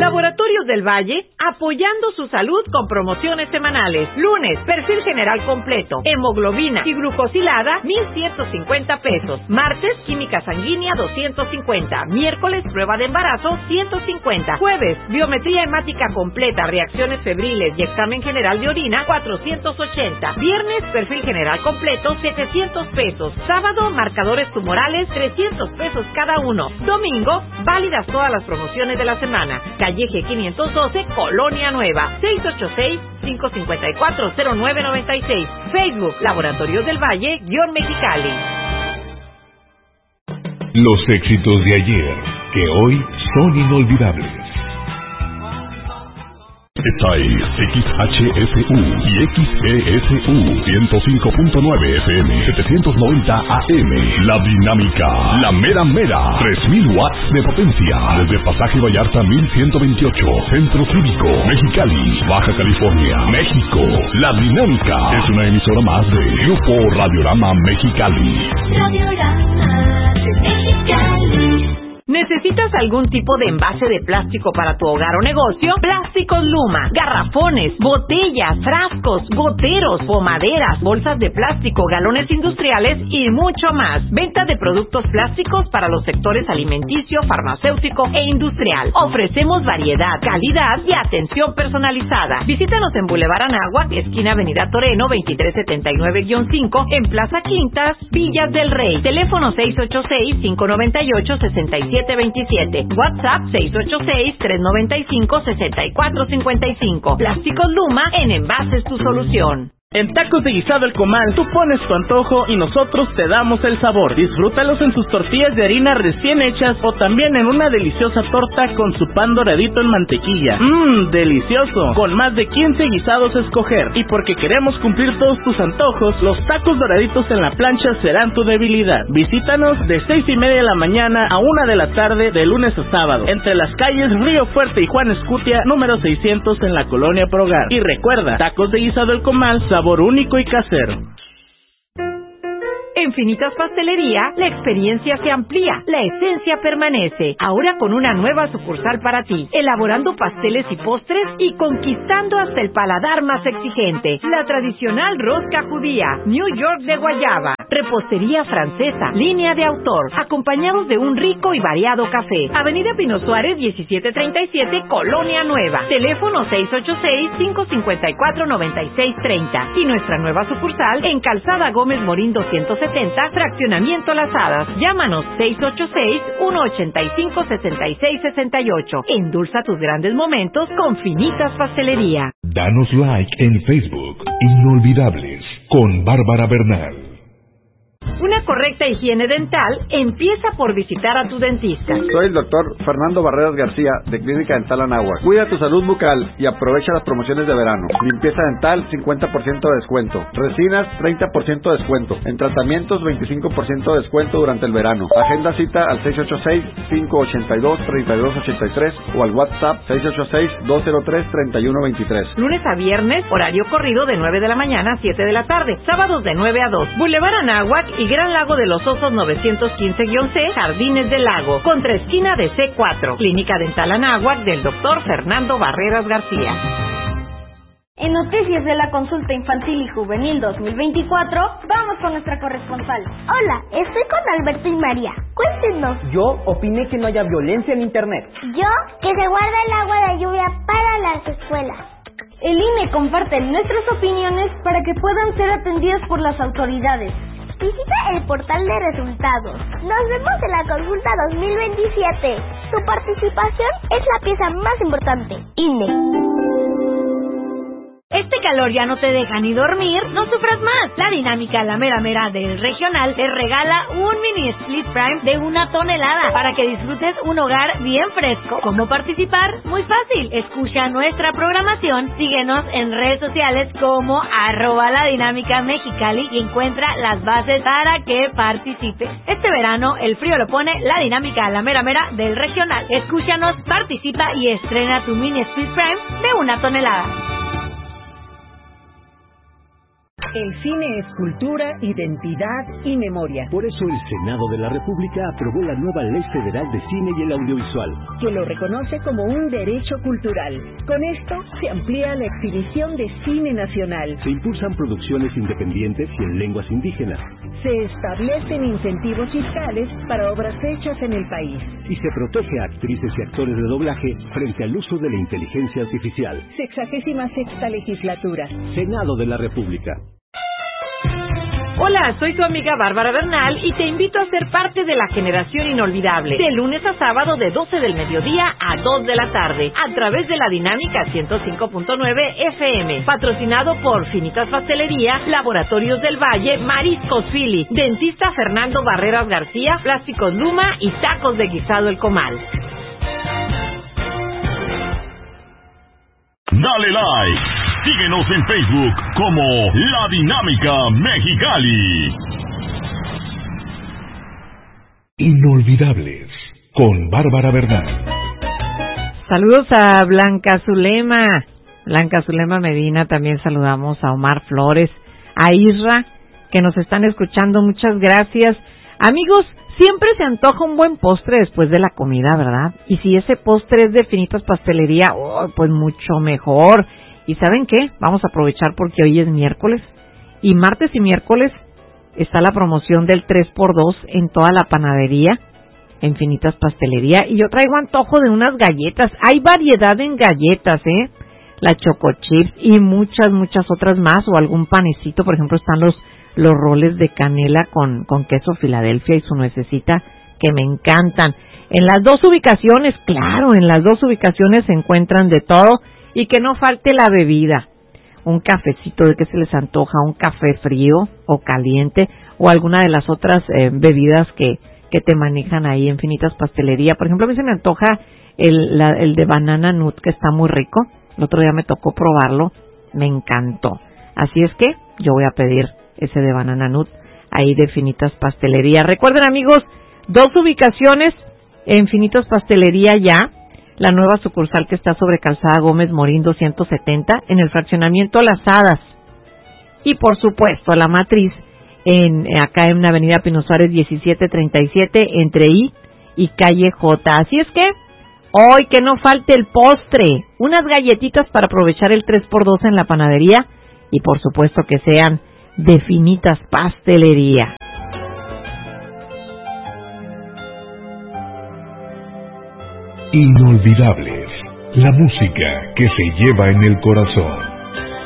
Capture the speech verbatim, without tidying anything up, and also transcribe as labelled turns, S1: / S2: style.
S1: Laboratorios del Valle, apoyando su salud con promociones semanales. Lunes, perfil general completo, hemoglobina y glucosilada, mil ciento cincuenta pesos. Martes, química sanguínea, doscientos cincuenta. Miércoles, prueba de embarazo, ciento cincuenta. Jueves, biometría hemática completa, reacciones febriles y examen general de orina, cuatrocientos ochenta. Viernes, perfil general completo, setecientos pesos. Sábado, marcadores tumorales, trescientos pesos cada uno. Domingo, válidas todas las promociones de la semana. Calle G quinientos doce, Colonia Nueva, seis ocho seis, cinco cinco cuatro, cero nueve nueve seis. Facebook, Laboratorios del Valle, guión Mexicali.
S2: Los éxitos de ayer, que hoy son inolvidables. Esta es X H F U y X E S U ciento cinco punto nueve F M, setecientos noventa A M. La Dinámica, la mera mera, tres mil watts de potencia. Desde Pasaje Vallarta mil ciento veintiocho, Centro Cívico, Mexicali, Baja California, México. La Dinámica es una emisora más de Grupo Radiorama Mexicali.
S1: Radiorama Mexicali. ¿Necesitas algún tipo de envase de plástico para tu hogar o negocio? Plásticos Luma, garrafones, botellas, frascos, goteros, pomaderas, bolsas de plástico, galones industriales y mucho más. Venta de productos plásticos para los sectores alimenticio, farmacéutico e industrial. Ofrecemos variedad, calidad y atención personalizada. Visítanos en Boulevard Anáhuac, esquina Avenida Toreno, veintitrés setenta y nueve guión cinco, en Plaza Quintas, Villas del Rey. Teléfono seis ocho seis, cinco nueve ocho, seis siete veintisiete. WhatsApp seis ocho seis, tres nueve cinco, seis cuatro cinco cinco. Plásticos Luma, en envases tu solución.
S3: En Tacos de Guisado El Comal, tú pones tu antojo y nosotros te damos el sabor. Disfrútalos en sus tortillas de harina recién hechas o también en una deliciosa torta con su pan doradito en mantequilla. Mmm, delicioso. Con más de quince guisados a escoger. Y porque queremos cumplir todos tus antojos, los tacos doraditos en la plancha serán tu debilidad. Visítanos de seis y media de la mañana a una de la tarde de lunes a sábado. Entre las calles Río Fuerte y Juan Escutia, número seiscientos en la Colonia Progar. Y recuerda, Tacos de Guisado El Comal, sabor único y casero.
S1: En Finitas Pastelería, la experiencia se amplía, la esencia permanece. Ahora con una nueva sucursal para ti, elaborando pasteles y postres y conquistando hasta el paladar más exigente. La tradicional rosca judía, New York de guayaba, repostería francesa, línea de autor, acompañados de un rico y variado café. Avenida Pino Suárez, diecisiete treinta y siete, Colonia Nueva. Teléfono seis ocho seis, cinco cinco cuatro, nueve seis tres cero. Y nuestra nueva sucursal en Calzada Gómez Morín doscientos setenta, Fraccionamiento Las Hadas. Llámanos seis ocho seis, uno ocho cinco, seis seis seis ocho. Endulza tus grandes momentos con Finitas Pastelería.
S2: Danos like en Facebook. Inolvidables con Bárbara Bernal.
S1: Una correcta higiene dental empieza por visitar a tu dentista.
S4: Soy el doctor Fernando Barreras García, de Clínica Dental Anáhuac. Cuida tu salud bucal y aprovecha las promociones de verano. Limpieza dental, cincuenta por ciento de descuento. Resinas, treinta por ciento de descuento. En tratamientos, veinticinco por ciento de descuento durante el verano. Agenda cita al seis ocho seis, cinco ocho dos, tres dos ocho tres o al WhatsApp seis ocho seis, dos cero tres, tres uno dos tres.
S1: Lunes a viernes, horario corrido de nueve de la mañana a siete de la tarde. Sábados de nueve a dos. Boulevard Anáhuac y Gran Lago de los Osos novecientos quince C, Jardines del Lago, contra esquina de C cuatro. Clínica Dental Anáhuac del doctor Fernando Barreras García.
S5: En Noticias de la Consulta Infantil y Juvenil dos mil veinticuatro, vamos con nuestra corresponsal.
S6: Hola, estoy con Alberto y María. Cuéntenos.
S7: Yo opiné que no haya violencia en Internet.
S6: Yo, que se guarda el agua de lluvia para las escuelas.
S5: El I N E comparte nuestras opiniones para que puedan ser atendidas por las autoridades.
S6: Visita el portal de resultados. Nos vemos en la consulta dos mil veintisiete. Tu participación es la pieza más importante. I N E.
S8: Este calor ya no te deja ni dormir, no sufras más. La Dinámica La Mera Mera del Regional te regala un mini split prime de una tonelada para que disfrutes un hogar bien fresco. ¿Cómo participar? Muy fácil. Escucha nuestra programación, síguenos en redes sociales como arroba la dinámica mexicali y encuentra las bases para que participes. Este verano el frío lo pone La Dinámica La Mera Mera del Regional. Escúchanos, participa y estrena tu mini split prime de una tonelada.
S9: El cine es cultura, identidad y memoria.
S10: Por eso el Senado de la República aprobó la nueva Ley Federal de Cine y el Audiovisual,
S9: que lo reconoce como un derecho cultural. Con esto se amplía la exhibición de cine nacional.
S10: Se impulsan producciones independientes y en lenguas indígenas.
S9: Se establecen incentivos fiscales para obras hechas en el país.
S10: Y se protege a actrices y actores de doblaje frente al uso de la inteligencia artificial.
S9: Sexagésima sexta legislatura.
S10: Senado de la República.
S1: Hola, soy tu amiga Bárbara Bernal y te invito a ser parte de la generación inolvidable. De lunes a sábado de doce del mediodía a dos de la tarde, a través de la Dinámica ciento cinco punto nueve F M. Patrocinado por Finitas Pastelería, Laboratorios del Valle, Mariscos Philly, Dentista Fernando Barreras García, Plásticos Luma y Tacos de Guisado El Comal.
S2: Dale like. Síguenos en Facebook como La Dinámica Mexicali. Inolvidables con Bárbara Bernal.
S1: Saludos a Blanca Zulema. Blanca Zulema Medina, también saludamos a Omar Flores, a Isra, que nos están escuchando. Muchas gracias. Amigos, siempre se antoja un buen postre después de la comida, ¿verdad? Y si ese postre es de Finitas Pastelería, oh, pues mucho mejor. ¿Y saben qué? Vamos a aprovechar porque hoy es miércoles. Y martes y miércoles está la promoción del tres por dos en toda la panadería, en Finitas Pastelería. Y yo traigo antojo de unas galletas. Hay variedad en galletas, ¿eh? La Choco Chips y muchas, muchas otras más. O algún panecito, por ejemplo, están los los roles de canela con, con queso Filadelfia y su nuececita, que me encantan. En las dos ubicaciones, claro, en las dos ubicaciones se encuentran de todo. Y que no falte la bebida, un cafecito de que se les antoja, un café frío o caliente, o alguna de las otras eh, bebidas que, que te manejan ahí en Finitas Pastelería. Por ejemplo, a mí se me antoja el, la, el de banana nut, que está muy rico. El otro día me tocó probarlo, me encantó. Así es que yo voy a pedir ese de banana nut ahí de Finitas Pastelería. Recuerden, amigos, dos ubicaciones en Finitas Pastelería ya. La nueva sucursal que está sobre Calzada Gómez Morín doscientos setenta en el fraccionamiento Las Hadas. Y por supuesto la matriz en acá en Avenida Pino Suárez diecisiete treinta y siete entre I y calle J. Así es que hoy que no falte el postre, unas galletitas para aprovechar el tres por dos en la panadería y por supuesto que sean de Finitas Pastelería.
S2: Inolvidables, la música que se lleva en el corazón.